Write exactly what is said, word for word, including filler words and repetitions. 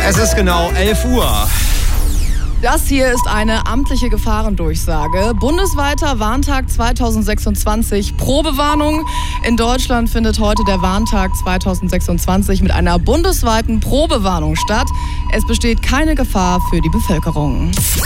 Es ist genau elf Uhr. Das hier ist eine amtliche Gefahrendurchsage. Bundesweiter Warntag zweitausendsechsundzwanzig. Probewarnung. In Deutschland findet heute der Warntag zweitausendsechsundzwanzig mit einer bundesweiten Probewarnung statt. Es besteht keine Gefahr für die Bevölkerung.